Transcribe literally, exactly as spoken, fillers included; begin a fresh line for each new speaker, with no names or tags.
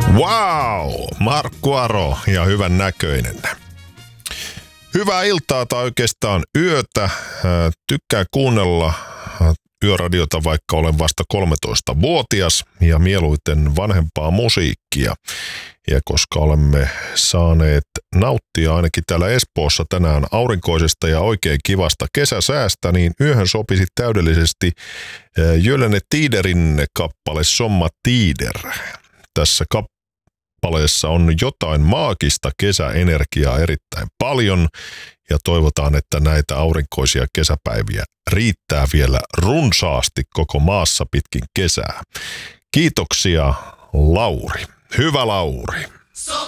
Wow! Markku Aro ja hyvän näköinen. Hyvää iltaa tai oikeastaan yötä. Tykkään kuunnella yöradiota, vaikka olen vasta kolmetoistavuotias ja mieluiten vanhempaa musiikkia. Ja koska olemme saaneet nauttia ainakin täällä Espoossa tänään aurinkoisesta ja oikein kivasta kesäsäästä, niin yöhön sopisi täydellisesti Jölene Tiderin kappale Somma Tider. Tässä kappaleessa on jotain maagista kesäenergiaa erittäin paljon ja toivotaan, että näitä aurinkoisia kesäpäiviä riittää vielä runsaasti koko maassa pitkin kesää. Kiitoksia, Lauri. Hyvä Lauri.